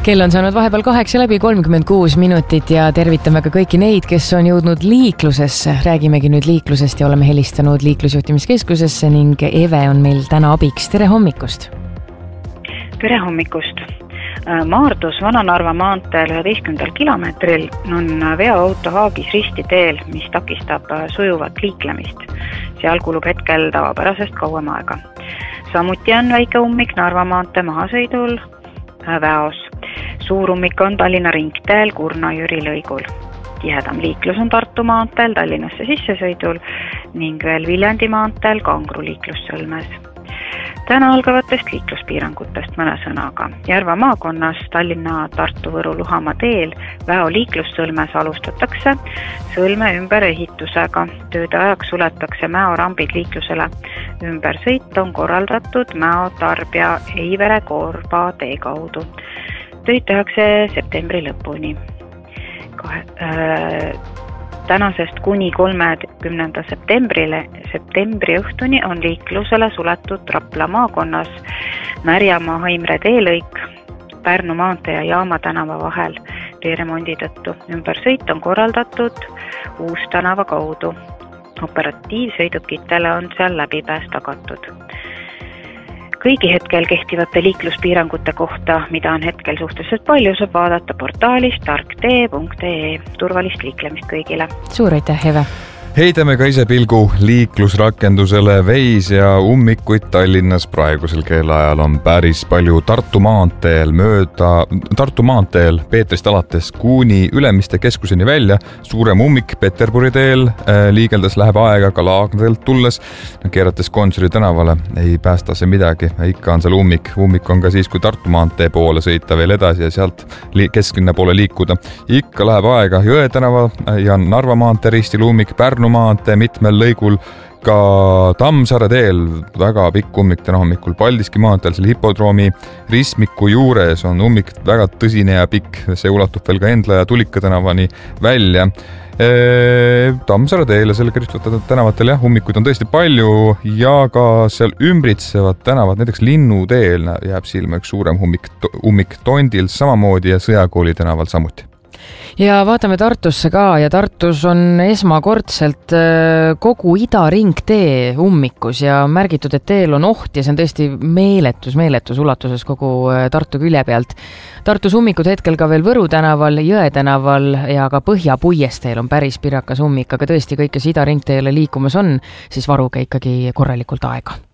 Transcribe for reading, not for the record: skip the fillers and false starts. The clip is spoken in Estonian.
Kell on saanud vahepeal 8:36 ja tervitame ka kõiki neid, kes on jõudnud liiklusesse. Räägimegi nüüd liiklusest ja oleme helistanud liiklusjuhtimiskeskusesse ning Eve on meil täna abiks. Tere hommikust! Tere hommikust! Maardus Vana-Narva maanteel 11. kilomeetril on veoauto haagis ristiteel, mis takistab sujuvat liiklemist. Seal kulub hetkel tavapärasest kauem aega. Samuti on väike ummik Narva maantee mahasõidul Väos. Suur ummik on Tallinna ringteel Kurna-Jüri lõigul. Tihedam liiklus on Tartu maanteel Tallinnasse sissesõidul ning veel Viljandi maanteel Kangro liiklussõlmes. Täna algavatest liikluspiirangutest mõne sõnaga. Järva maakonnas Tallinna Tartu-Võru-Luhamaa teel Väo liiklussõlmes alustatakse sõlme ümberehitusega. Tööde ajaks suletakse Mäo rambid liiklusele. Ümbersõit on korraldatud Mäo tarbja Eivere Korba tee kaudu. Töid tehakse septembri lõpuni. Tänasest kuni 30. septembri õhtuni on liiklusele suletud Rapla maakonnas Märjamaa Haimre teelõik Pärnu maantee ja Jaama tänava vahel teeremondi tõttu. Ümbersõit on korraldatud Uus tänava kaudu. Operatiivsõidukitele on seal läbipääs tagatud. Kõigi hetkel kehtivate liikluspiirangute kohta, mida on hetkel suhteliselt palju, saab vaadata portaalist tarktee.ee. Turvalist liiklemist kõigile. Suur aitäh, Eve! Heidame ka ise pilgu liiklusrakendusele. Veis ja ummikuid Tallinnas praegusel kellaajal on päris palju. Tartu maanteel Peetrist alates kuni Ülemiste keskuseni välja. Suurem ummik Peterburi teel, liigeldes läheb aega ka Laagnadelt tulles. Keerates Gonsiori tänavale ei päästa see midagi. Ikka on seal ummik. Ummik on ka siis, kui Tartu maantee poole sõita veel edasi ja sealt kesklinna poole liikuda. Ikka läheb aega Jõe tänava ja Narva maantee ristil ummik, Pärnu maantee mitmel lõigul, ka Tammsaare teel väga pikk ummik täna hommikul. Paldiski maanteel seal hipodroomi ristmiku juures on ummik väga tõsine ja pikk. See ulatub veel ka Endla ja Tulika tänavani välja. Tammsaare teel ja selle Kristutatud tänavatel ummikuid on tõesti palju ja ka seal ümbritsevad tänavad, näiteks Linnu teel jääb silma üks suurem ummik Tondil samamoodi ja Sõjakooli tänaval samuti. Ja vaatame Tartusse ka ja Tartus on esmakordselt kogu idaringtee ummikus ja märgitud, et teel on oht ja see on tõesti meeletus ulatuses kogu Tartu külje pealt. Tartus ummikud hetkel ka veel Võru tänaval, Jõe tänaval ja ka Põhja-Puiesteel on päris pirakas ummik, aga tõesti kõik, kes idaringteele liikumas on, siis varuge ikkagi korralikult aega.